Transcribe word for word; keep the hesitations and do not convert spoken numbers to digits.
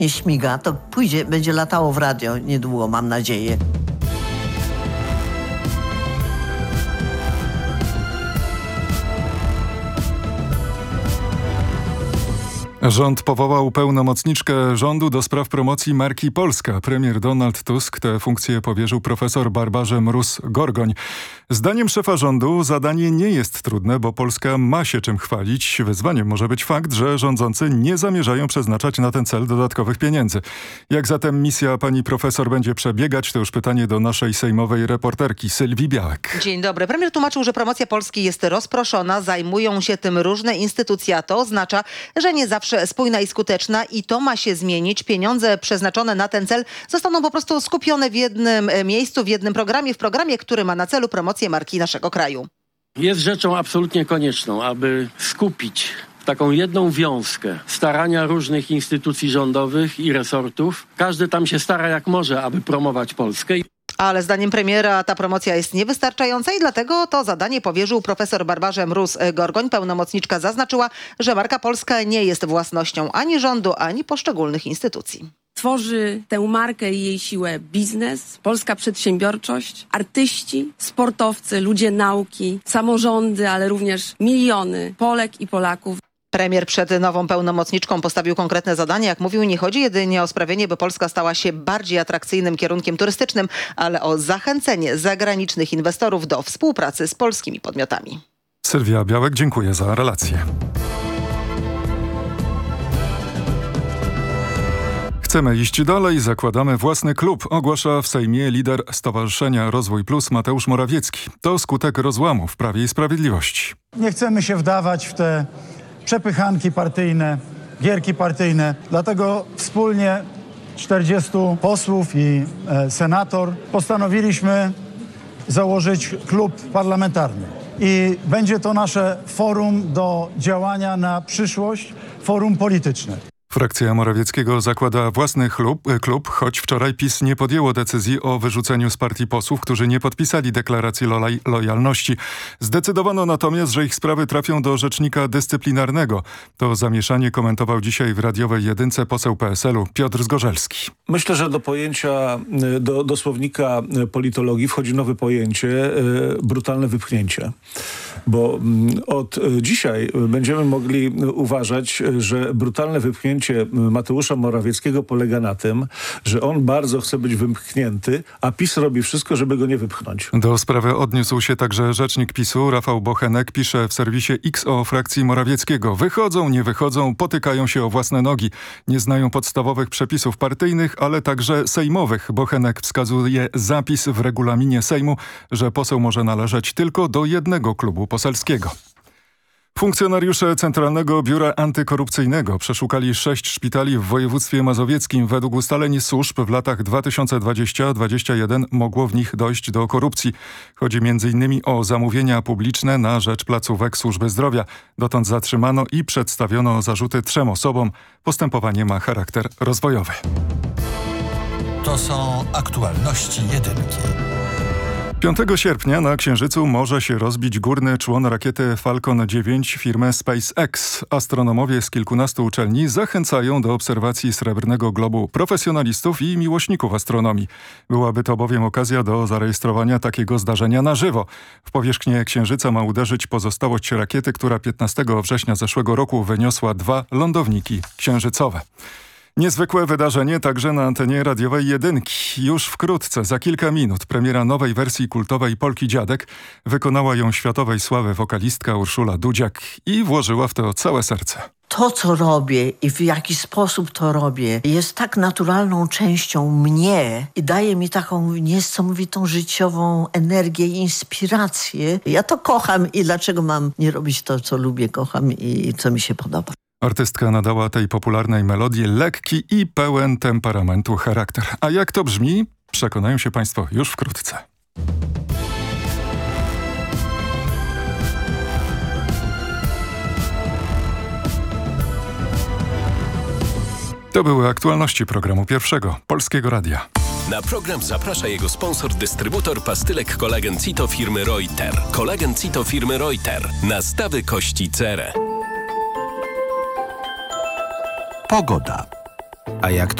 nie śmiga, to pójdzie, będzie latało w radio niedługo, mam nadzieję. Rząd powołał pełnomocniczkę rządu do spraw promocji marki Polska. Premier Donald Tusk tę funkcję powierzył profesor Barbarze Mróz-Gorgoń. Zdaniem szefa rządu zadanie nie jest trudne, bo Polska ma się czym chwalić. Wyzwaniem może być fakt, że rządzący nie zamierzają przeznaczać na ten cel dodatkowych pieniędzy. Jak zatem misja pani profesor będzie przebiegać, to już pytanie do naszej sejmowej reporterki Sylwii Białek. Dzień dobry. Premier tłumaczył, że promocja Polski jest rozproszona, zajmują się tym różne instytucje, a to oznacza, że nie zawsze spójna i skuteczna i to ma się zmienić. Pieniądze przeznaczone na ten cel zostaną po prostu skupione w jednym miejscu, w jednym programie, w programie, który ma na celu promocję marki naszego kraju. Jest rzeczą absolutnie konieczną, aby skupić taką jedną wiązkę starania różnych instytucji rządowych i resortów. Każdy tam się stara jak może, aby promować Polskę. Ale zdaniem premiera ta promocja jest niewystarczająca i dlatego to zadanie powierzył profesor Barbarze Mróz-Gorgoń. Pełnomocniczka zaznaczyła, że marka Polska nie jest własnością ani rządu, ani poszczególnych instytucji. Tworzy tę markę i jej siłę biznes, polska przedsiębiorczość, artyści, sportowcy, ludzie nauki, samorządy, ale również miliony Polek i Polaków. Premier przed nową pełnomocniczką postawił konkretne zadanie. Jak mówił, nie chodzi jedynie o sprawienie, by Polska stała się bardziej atrakcyjnym kierunkiem turystycznym, ale o zachęcenie zagranicznych inwestorów do współpracy z polskimi podmiotami. Sylwia Białek, dziękuję za relację. Chcemy iść dalej, zakładamy własny klub, ogłasza w Sejmie lider Stowarzyszenia Rozwój Plus Mateusz Morawiecki. To skutek rozłamu w Prawie i Sprawiedliwości. Nie chcemy się wdawać w te przepychanki partyjne, gierki partyjne. Dlatego wspólnie czterdziestu posłów i e, senator postanowiliśmy założyć klub parlamentarny. I będzie to nasze forum do działania na przyszłość, forum polityczne. Frakcja Morawieckiego zakłada własny klub, klub, choć wczoraj PiS nie podjęło decyzji o wyrzuceniu z partii posłów, którzy nie podpisali deklaracji loj- lojalności. Zdecydowano natomiast, że ich sprawy trafią do rzecznika dyscyplinarnego. To zamieszanie komentował dzisiaj w radiowej jedynce poseł P S L-u Piotr Zgorzelski. Myślę, że do pojęcia, do, do słownika politologii wchodzi nowe pojęcie brutalne wypchnięcie. Bo od dzisiaj będziemy mogli uważać, że brutalne wypchnięcie Mateusza Morawieckiego polega na tym, że on bardzo chce być wypchnięty, a PiS robi wszystko, żeby go nie wypchnąć. Do sprawy odniósł się także rzecznik PiSu Rafał Bochenek. Pisze w serwisie X o frakcji Morawieckiego. Wychodzą, nie wychodzą, potykają się o własne nogi. Nie znają podstawowych przepisów partyjnych, ale także sejmowych. Bochenek wskazuje zapis w regulaminie Sejmu, że poseł może należeć tylko do jednego klubu poselskiego. Funkcjonariusze Centralnego Biura Antykorupcyjnego przeszukali sześć szpitali w województwie mazowieckim. Według ustaleń służb w latach dwa tysiące dwudziestym do dwudziestego pierwszego mogło w nich dojść do korupcji. Chodzi między innymi o zamówienia publiczne na rzecz placówek służby zdrowia. Dotąd zatrzymano i przedstawiono zarzuty trzem osobom. Postępowanie ma charakter rozwojowy. To są aktualności jedynki. piątego sierpnia na Księżycu może się rozbić górny człon rakiety Falcon dziewięć firmy SpaceX. Astronomowie z kilkunastu uczelni zachęcają do obserwacji srebrnego globu profesjonalistów i miłośników astronomii. Byłaby to bowiem okazja do zarejestrowania takiego zdarzenia na żywo. W powierzchnię Księżyca ma uderzyć pozostałość rakiety, która piętnastego września zeszłego roku wyniosła dwa lądowniki księżycowe. Niezwykłe wydarzenie także na antenie radiowej jedynki. Już wkrótce, za kilka minut, premiera nowej wersji kultowej Polki Dziadek. Wykonała ją światowej sławy wokalistka Urszula Dudziak i włożyła w to całe serce. To, co robię i w jaki sposób to robię, jest tak naturalną częścią mnie i daje mi taką niesamowitą życiową energię i inspirację. Ja to kocham i dlaczego mam nie robić to, co lubię, kocham i co mi się podoba. Artystka nadała tej popularnej melodii lekki i pełen temperamentu charakter. A jak to brzmi? Przekonają się Państwo już wkrótce. To były aktualności programu pierwszego Polskiego Radia. Na program zaprasza jego sponsor, dystrybutor pastylek Kolagen Cito firmy Reuter. Kolagen Cito firmy Reuter. Nastawy kości cerę. Pogoda. A jak